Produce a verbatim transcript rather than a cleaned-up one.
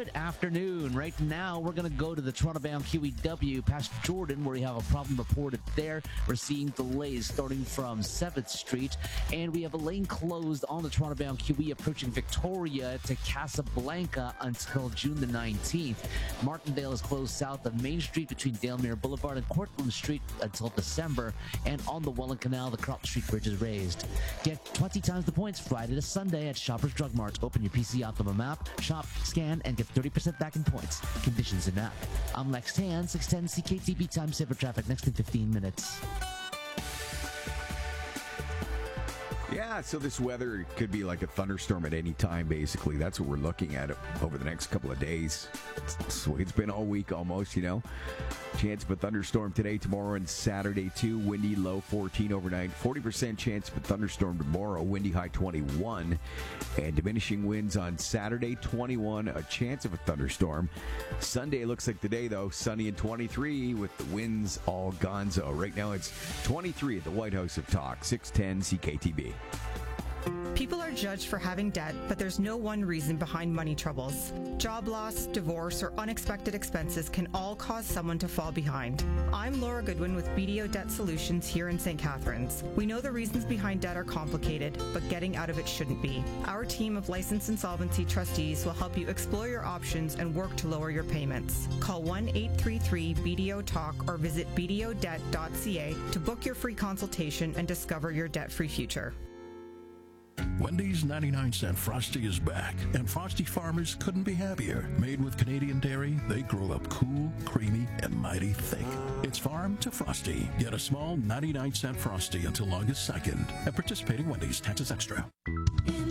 Good afternoon. Right now, we're going to go to the Toronto-bound Q E W past Jordan, where we have a problem reported there. We're seeing delays starting from seventh Street, and we have a lane closed on the Toronto-bound Q E approaching Victoria to Casablanca until June the nineteenth. Martindale is closed south of Main Street between Dalemere Boulevard and Cortlandt Street until December, and on the Welland Canal, the Carlton Street Bridge is raised. Get twenty times the points Friday to Sunday at Shoppers Drug Mart. Open your P C Optimum app, shop, scan, and get thirty percent back in points. Conditions in app. I'm Lex Tan, six ten C K T B time saver traffic next in fifteen minutes. Yeah, so this weather could be like a thunderstorm at any time, basically. That's what we're looking at over the next couple of days. It's, it's been all week almost, you know. Chance of a thunderstorm today, tomorrow, and Saturday, too. Windy, low fourteen overnight. forty percent chance of a thunderstorm tomorrow. Windy, high twenty-one. And diminishing winds on Saturday, twenty-one. A chance of a thunderstorm. Sunday looks like the day, though. Sunny and twenty-three with the winds all gonzo. Right now it's twenty-three at the White House of Talk. six ten C K T B. People are judged for having debt, but there's no one reason behind money troubles. Job loss, divorce, or unexpected expenses can all cause someone to fall behind. I'm Laura Goodwin with B D O Debt Solutions here in Saint Catharines. We know the reasons behind debt are complicated, but getting out of it shouldn't be. Our team of licensed insolvency trustees will help you explore your options and work to lower your payments. Call one eight three three B D O talk or visit b d o debt dot c a to book your free consultation and discover your debt-free future. Wendy's ninety-nine cent Frosty is back, and Frosty farmers couldn't be happier. Made with Canadian dairy, they grow up cool, creamy, and mighty thick. It's farm to Frosty. Get a small ninety-nine cent Frosty until August second at participating Wendy's. Taxes extra.